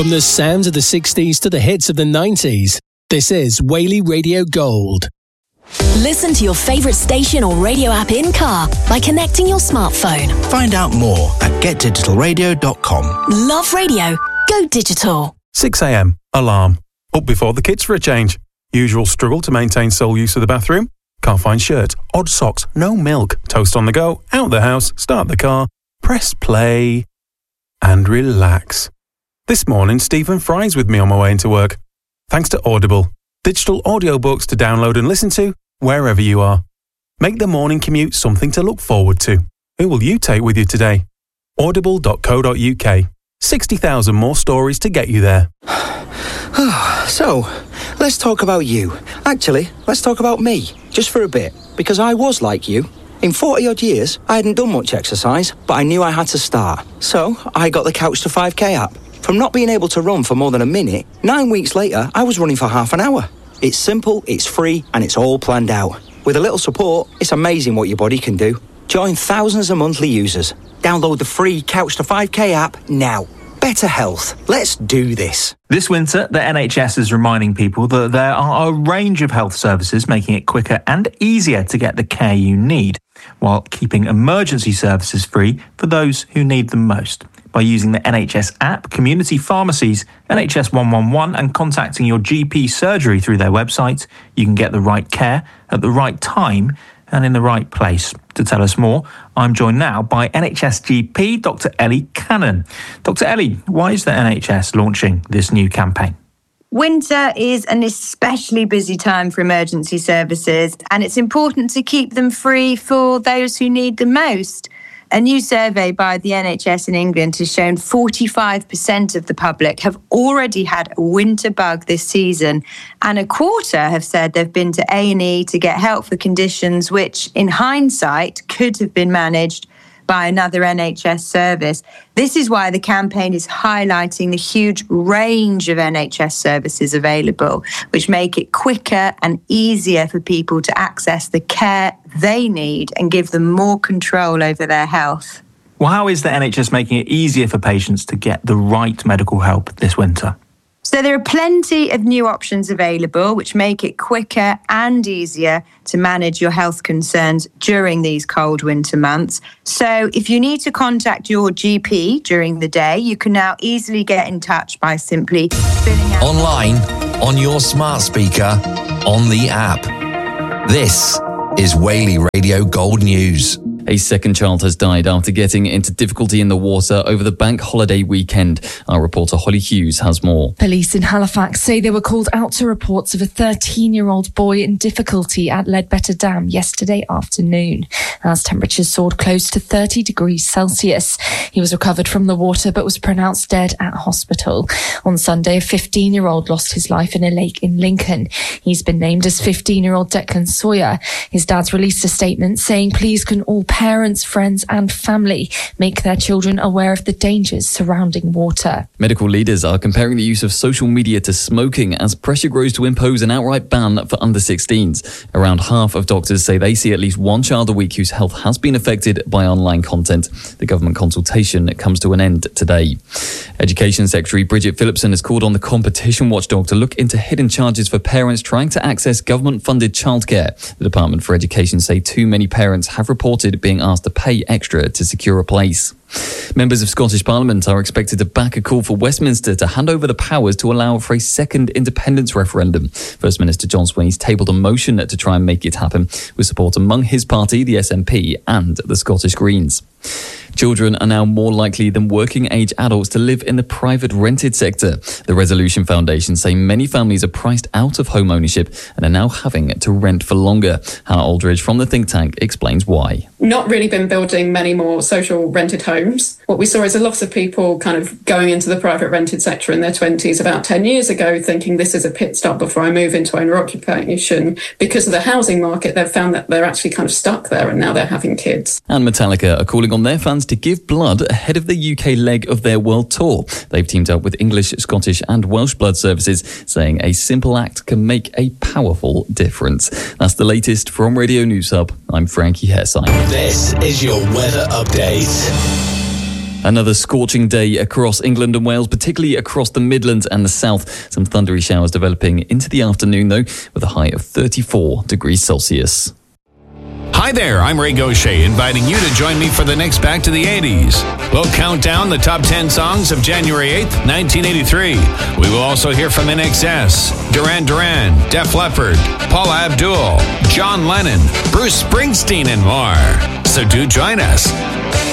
From the sounds of the 60s to the hits of the 90s, this is Whaley Radio Gold. Listen to your favourite station or radio app in-car by connecting your smartphone. Find out more at getdigitalradio.com. Love radio. Go digital. 6 a.m. Alarm. Up before the kids for a change. Usual struggle to maintain sole use of the bathroom? Can't find shirt, odd socks, no milk, toast on the go, out the house, start the car, press play and relax. This morning, Stephen Fry's with me on my way into work. Thanks to Audible. Digital audiobooks to download and listen to wherever you are. Make the morning commute something to look forward to. Who will you take with you today? Audible.co.uk. 60,000 more stories to get you there. So, let's talk about you. Actually, let's talk about me, just for a bit, because I was like you. In 40-odd years, I hadn't done much exercise, but I knew I had to start. So, I got the Couch to 5K app. From not being able to run for more than a minute, 9 weeks later, I was running for half an hour. It's simple, it's free, and it's all planned out. With a little support, it's amazing what your body can do. Join thousands of monthly users. Download the free Couch to 5K app now. Better health. Let's do this. This winter, the NHS is reminding people that there are a range of health services making it quicker and easier to get the care you need, while keeping emergency services free for those who need them most. By using the NHS app, community pharmacies, NHS 111 and contacting your GP surgery through their website, you can get the right care at the right time and in the right place. To tell us more, I'm joined now by NHS GP Dr. Ellie Cannon. Dr. Ellie, why is the NHS launching this new campaign? Winter is an especially busy time for emergency services, and it's important to keep them free for those who need them most. A new survey by the NHS in England has shown 45% of the public have already had a winter bug this season, and a quarter have said they've been to A&E to get help for conditions which, in hindsight, could have been managed by another NHS service. This is why the campaign is highlighting the huge range of NHS services available, which make it quicker and easier for people to access the care they need and give them more control over their health. Well, how is the NHS making it easier for patients to get the right medical help this winter? So there are plenty of new options available which make it quicker and easier to manage your health concerns during these cold winter months. So if you need to contact your GP during the day, you can now easily get in touch by simply filling out... Online, on your smart speaker, on the app. This is Whaley Radio Gold News. A second child has died after getting into difficulty in the water over the bank holiday weekend. Our reporter Holly Hughes has more. Police in Halifax say they were called out to reports of a 13-year-old boy in difficulty at Ledbetter Dam yesterday afternoon, as temperatures soared close to 30 degrees Celsius. He was recovered from the water but was pronounced dead at hospital. On Sunday, a 15-year-old lost his life in a lake in Lincoln. He's been named as 15-year-old Declan Sawyer. His dad's released a statement saying, "Please can all parents, friends and family make their children aware of the dangers surrounding water." Medical leaders are comparing the use of social media to smoking as pressure grows to impose an outright ban for under 16s. Around half of doctors say they see at least one child a week whose health has been affected by online content. The government consultation comes to an end today. Education Secretary Bridget Phillipson has called on the competition watchdog to look into hidden charges for parents trying to access government-funded childcare. The Department for Education say too many parents have reported being asked to pay extra to secure a place. Members of Scottish Parliament are expected to back a call for Westminster to hand over the powers to allow for a second independence referendum. First Minister John Swain's tabled a motion to try and make it happen, with support among his party, the SNP, and the Scottish Greens. Children are now more likely than working-age adults to live in the private rented sector. The Resolution Foundation say many families are priced out of home ownership and are now having to rent for longer. Hannah Aldridge from the think tank explains why. Not really been building many more social rented homes. What we saw is a lot of people kind of going into the private rented sector in their 20s about 10 years ago, thinking this is a pit stop before I move into owner occupation. Because of the housing market, they've found that they're actually kind of stuck there and now they're having kids. And Metallica are calling on their fans to give blood ahead of the UK leg of their world tour. They've teamed up with English, Scottish and Welsh blood services, saying a simple act can make a powerful difference. That's the latest from Radio News Hub. I'm Frankie Hersine. This is your weather update. Another scorching day across England and Wales, particularly across the Midlands and the south. Some thundery showers developing into the afternoon, though, with a high of 34 degrees Celsius. Hi there, I'm Ray Gaucher, inviting you to join me for the next Back to the 80s. We'll count down the top 10 songs of January 8th, 1983. We will also hear from NXS, Duran Duran, Def Leppard, Paula Abdul, John Lennon, Bruce Springsteen, and more. So do join us.